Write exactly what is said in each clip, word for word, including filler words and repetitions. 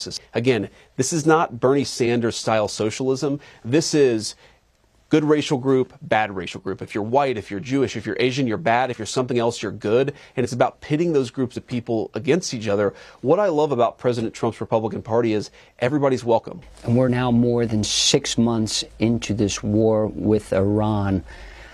Again, this is not Bernie Sanders style socialism. This is good racial group, bad racial group. If you're white, if you're Jewish, if you're Asian, you're bad. If you're something else, you're good. And it's about pitting those groups of people against each other. What I love about President Trump's Republican Party is everybody's welcome. And we're now more than six months into this war with Iran.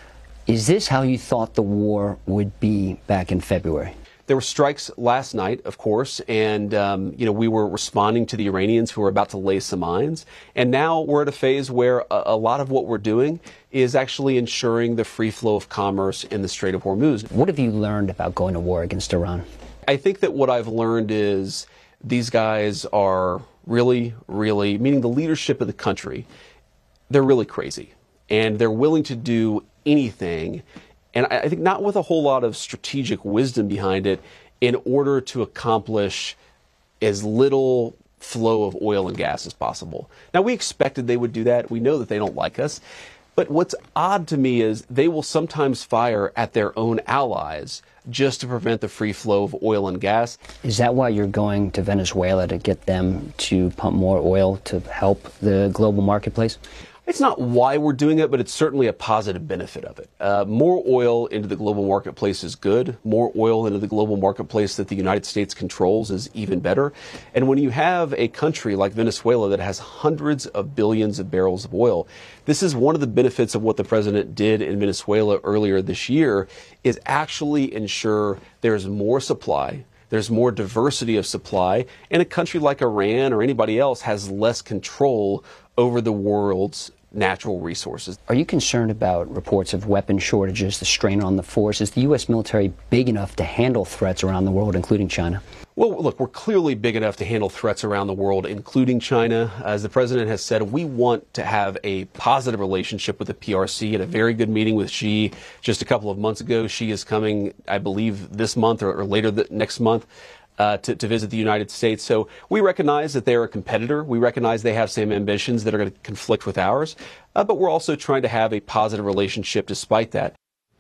Is this how you thought the war would be back in February? There were strikes last night, of course, and um, you know we were responding to the Iranians who were about to lay some mines. And now we're at a phase where a, a lot of what we're doing is actually ensuring the free flow of commerce in the Strait of Hormuz. What have you learned about going to war against Iran? I think that what I've learned is these guys are really, really, meaning the leadership of the country, they're really crazy. And they're willing to do anything. And I think not with a whole lot of strategic wisdom behind it in order to accomplish as little flow of oil and gas as possible. Now, we expected they would do that. We know that they don't like us. But what's odd to me is they will sometimes fire at their own allies just to prevent the free flow of oil and gas. Is that why you're going to Venezuela, to get them to pump more oil to help the global marketplace? It's not why we're doing it, but it's certainly a positive benefit of it. Uh, more oil into the global marketplace is good. More oil into the global marketplace that the United States controls is even better. And when you have a country like Venezuela that has hundreds of billions of barrels of oil, this is one of the benefits of what the president did in Venezuela earlier this year, is actually ensure there's more supply. There's more diversity of supply, and a country like Iran or anybody else has less control over the world's natural resources. Are you concerned about reports of weapon shortages, the strain on the force? Is the U S military big enough to handle threats around the world, including China? Well, look, we're clearly big enough to handle threats around the world, including China. As the president has said, we want to have a positive relationship with the P R C. At a very good meeting with Xi just a couple of months ago. Xi is coming, I believe, this month or, or later the, next month. Uh, to, to visit the United States. So we recognize that they're a competitor. We recognize they have same ambitions that are going to conflict with ours. Uh, but we're also trying to have a positive relationship despite that.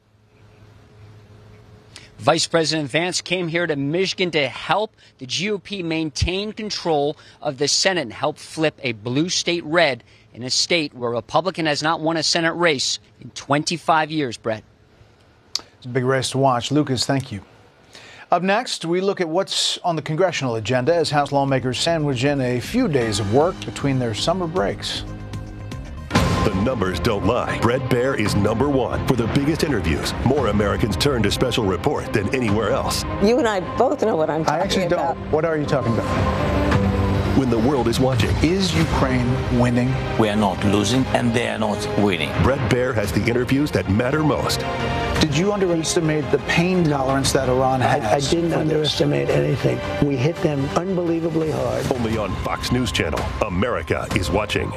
Vice President Vance came here to Michigan to help the G O P maintain control of the Senate and help flip a blue state red in a state where a Republican has not won a Senate race in twenty-five years, Brett. It's a big race to watch. Lucas, thank you. Up next, we look at what's on the congressional agenda as House lawmakers sandwich in a few days of work between their summer breaks. The numbers don't lie. Bret Baier is number one for the biggest interviews. More Americans turn to Special Report than anywhere else. You and I both know what I'm talking about. I actually don't. About. What are you talking about? When the world is watching. Is Ukraine winning? We are not losing, and they are not winning. Bret Baier has the interviews that matter most. Did you underestimate the pain tolerance that Iran has? I, I didn't underestimate anything. We hit them unbelievably hard. Only on Fox News Channel. America is watching.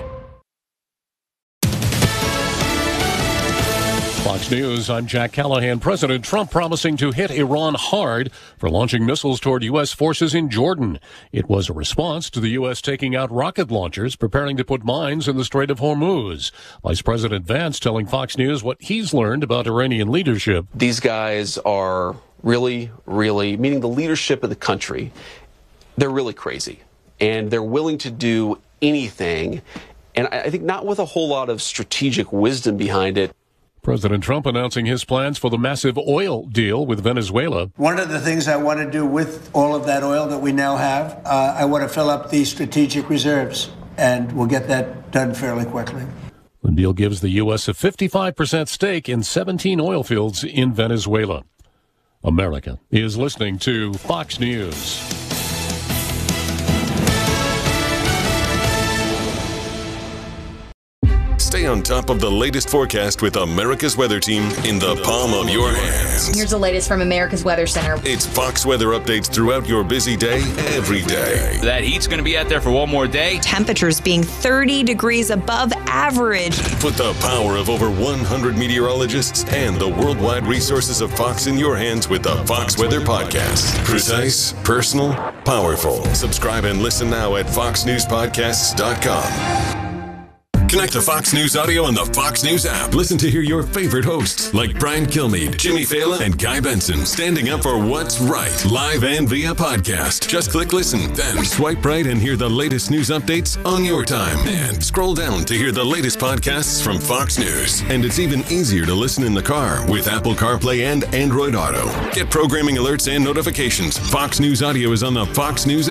Fox News, I'm Jack Callahan. President Trump promising to hit Iran hard for launching missiles toward U S forces in Jordan. It was a response to the U S taking out rocket launchers, preparing to put mines in the Strait of Hormuz. Vice President Vance telling Fox News what he's learned about Iranian leadership. These guys are really, really, meaning the leadership of the country, they're really crazy. And they're willing to do anything. And I think not with a whole lot of strategic wisdom behind it. President Trump announcing his plans for the massive oil deal with Venezuela. One of the things I want to do with all of that oil that we now have, uh, I want to fill up the strategic reserves, and we'll get that done fairly quickly. The deal gives the U S a fifty-five percent stake in seventeen oil fields in Venezuela. America is listening to Fox News. Stay on top of the latest forecast with America's Weather Team in the palm of your hands. Here's the latest from America's Weather Center. It's Fox weather updates throughout your busy day, every day. That heat's going to be out there for one more day. Temperatures being thirty degrees above average. Put the power of over one hundred meteorologists and the worldwide resources of Fox in your hands with the Fox Weather Podcast. Precise, personal, powerful. Subscribe and listen now at fox news podcasts dot com. Connect to Fox News Audio on the Fox News app. Listen to hear your favorite hosts like Brian Kilmeade, Jimmy Fallon, and Guy Benson standing up for what's right, live and via podcast. Just click listen, then swipe right and hear the latest news updates on your time. And scroll down to hear the latest podcasts from Fox News. And it's even easier to listen in the car with Apple CarPlay and Android Auto. Get programming alerts and notifications. Fox News Audio is on the Fox News